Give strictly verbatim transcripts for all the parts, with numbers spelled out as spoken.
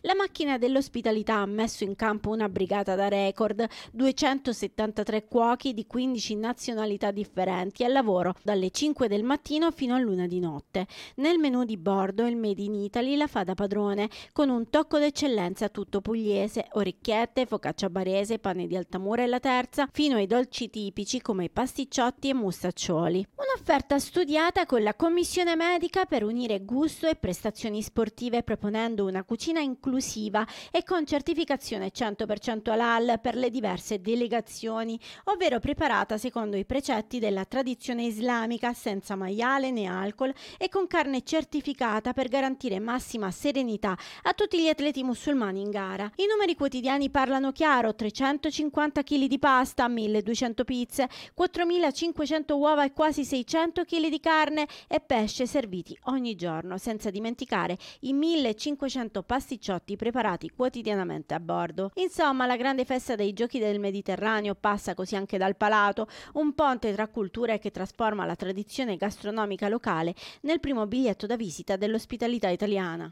La macchina dell'ospitalità ha messo in campo una brigata da record, duecentosettantatré cuochi di quindici nazionalità differenti al lavoro dalle cinque del mattino fino all'una di notte. Nel menù di bordo il Made in Italy la fa da padrone, con un tocco d'eccellenza tutto pugliese, orecchiette, focaccia barese, pane di Altamura e La Terza, fino ai dolci tipici come i pasticciotti e mustaccioli. Un'offerta studiata con la commissione medica per unire gusto e prestazioni sportive, proponendo una cucina inclusiva e con certificazione cento per cento halal per le diverse delegazioni, ovvero preparata secondo i precetti della tradizione islamica, senza maiale né alcol e con carne certificata per garantire massima serenità a tutti gli atleti musulmani in gara. I numeri quotidiani parlano chiaro: trecentocinquanta chili di pasta, milleduecento pizze, quattromilacinquecento uova e quasi seicento chili di carne e pesce serviti ogni giorno, senza dimenticare i millecinquecento pasticciotti preparati quotidianamente a bordo. Insomma, la grande festa dei Giochi del Mediterraneo passa così anche dal palato, un ponte tra culture che trasforma la tradizione gastronomica locale nel primo biglietto da visita dell'ospitalità italiana.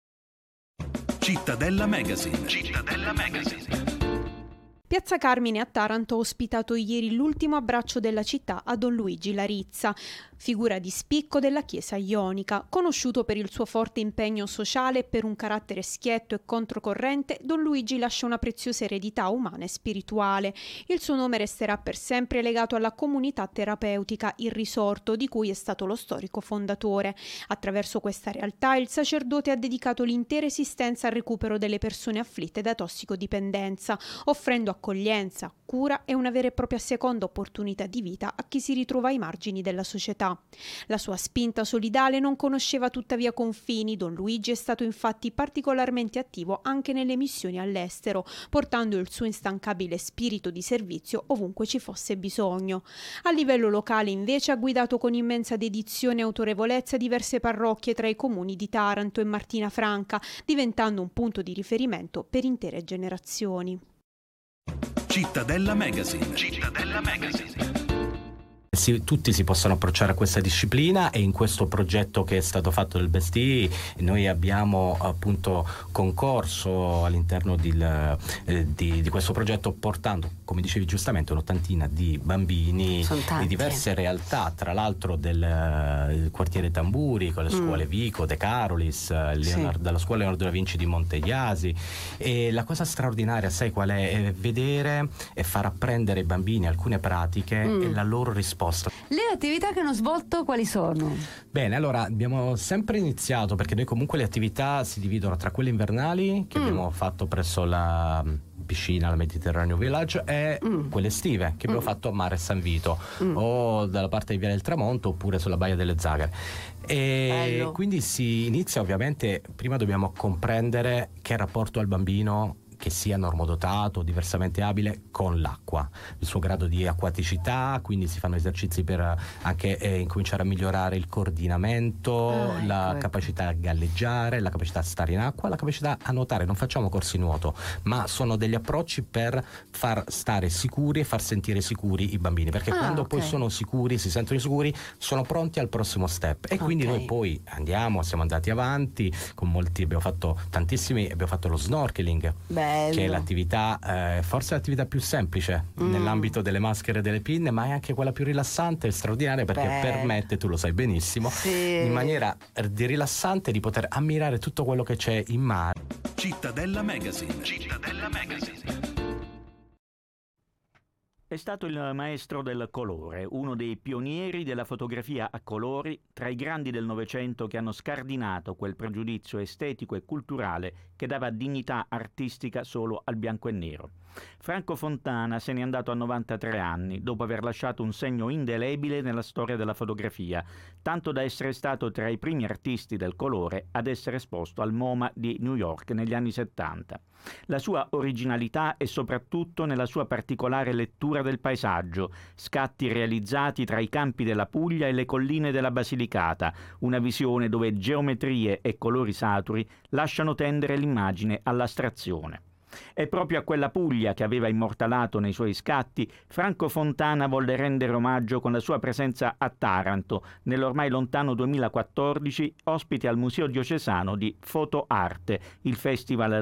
Cittadella Magazine. Cittadella Magazine. Piazza Carmine a Taranto ha ospitato ieri l'ultimo abbraccio della città a Don Luigi Larizza, figura di spicco della Chiesa ionica. Conosciuto per il suo forte impegno sociale e per un carattere schietto e controcorrente, Don Luigi lascia una preziosa eredità umana e spirituale. Il suo nome resterà per sempre legato alla comunità terapeutica Il Risorto, di cui è stato lo storico fondatore. Attraverso questa realtà il sacerdote ha dedicato l'intera esistenza al recupero delle persone afflitte da tossicodipendenza, offrendo accoglienza, cura e una vera e propria seconda opportunità di vita a chi si ritrova ai margini della società. La sua spinta solidale non conosceva tuttavia confini. Don Luigi è stato infatti particolarmente attivo anche nelle missioni all'estero, portando il suo instancabile spirito di servizio ovunque ci fosse bisogno. A livello locale invece ha guidato con immensa dedizione e autorevolezza diverse parrocchie tra i comuni di Taranto e Martina Franca, diventando un punto di riferimento per intere generazioni. Cittadella Magazine. Cittadella Magazine. Si, tutti si possono approcciare a questa disciplina, e in questo progetto che è stato fatto del Besti noi abbiamo appunto concorso all'interno di, eh, di, di questo progetto, portando, come dicevi giustamente, un'ottantina di bambini di diverse realtà, tra l'altro del uh, quartiere Tamburi, con le scuole mm. Vico, De Carolis, Leonardo, sì. dalla scuola Leonardo da Vinci di Montegliasi. E la cosa straordinaria, sai qual è? È vedere e far apprendere ai bambini alcune pratiche mm. e la loro risposta. Le attività che hanno svolto quali sono? Bene, allora abbiamo sempre iniziato, perché noi comunque le attività si dividono tra quelle invernali che mm. abbiamo fatto presso la piscina al Mediterraneo Village e mm. quelle estive che abbiamo mm. fatto a Mare San Vito mm. o dalla parte di Viale del Tramonto oppure sulla Baia delle Zagare. E Bello. Quindi si inizia, ovviamente prima dobbiamo comprendere che rapporto ha il bambino, che sia normodotato, diversamente abile, con l'acqua, il suo grado di acquaticità, quindi si fanno esercizi per anche eh, incominciare a migliorare il coordinamento, ah, la ecco, capacità a galleggiare, la capacità a stare in acqua, la capacità a nuotare. Non facciamo corsi nuoto, ma sono degli approcci per far stare sicuri e far sentire sicuri i bambini, perché ah, quando okay. poi sono sicuri, si sentono sicuri, sono pronti al prossimo step. E okay. quindi noi poi andiamo, siamo andati avanti con molti, abbiamo fatto tantissimi, abbiamo fatto lo snorkeling. Bello. Che è l'attività, eh, forse l'attività più semplice mm. nell'ambito delle maschere e delle pinne, ma è anche quella più rilassante e straordinaria, perché Bello. permette, tu lo sai benissimo, sì. in maniera di rilassante di poter ammirare tutto quello che c'è in mare. Cittadella Magazine. Cittadella Magazine. È stato il maestro del colore, uno dei pionieri della fotografia a colori, tra i grandi del Novecento che hanno scardinato quel pregiudizio estetico e culturale che dava dignità artistica solo al bianco e nero. Franco Fontana se n'è andato a novantatré anni, dopo aver lasciato un segno indelebile nella storia della fotografia, tanto da essere stato tra i primi artisti del colore ad essere esposto al MoMA di New York negli anni settanta. La sua originalità è soprattutto nella sua particolare lettura del paesaggio, scatti realizzati tra i campi della Puglia e le colline della Basilicata, una visione dove geometrie e colori saturi lasciano tendere l'immagine all'astrazione. È proprio a quella Puglia che aveva immortalato nei suoi scatti Franco Fontana volle rendere omaggio con la sua presenza a Taranto, nell'ormai lontano duemilaquattordici, ospite al Museo Diocesano di Fotoarte, il festival